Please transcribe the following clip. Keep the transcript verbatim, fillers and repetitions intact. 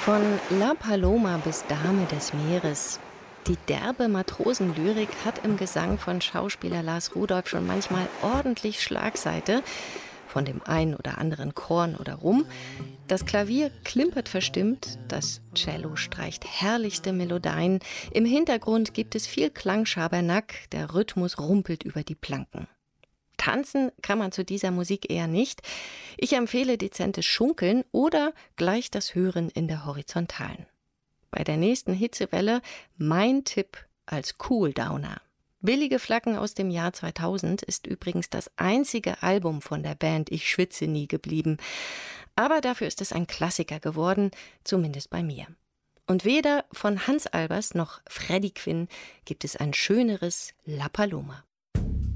Von La Paloma bis Dame des Meeres. Die derbe Matrosenlyrik hat im Gesang von Schauspieler Lars Rudolph schon manchmal ordentlich Schlagseite, von dem einen oder anderen Korn oder Rum. Das Klavier klimpert verstimmt, das Cello streicht herrlichste Melodien, im Hintergrund gibt es viel Klangschabernack, der Rhythmus rumpelt über die Planken. Tanzen kann man zu dieser Musik eher nicht. Ich empfehle dezentes Schunkeln oder gleich das Hören in der Horizontalen. Bei der nächsten Hitzewelle mein Tipp als Cooldowner. Billige Flaggen aus dem Jahr zweitausend ist übrigens das einzige Album von der Band Ich schwitze nie geblieben. Aber dafür ist es ein Klassiker geworden, zumindest bei mir. Und weder von Hans Albers noch Freddie Quinn gibt es ein schöneres La Paloma.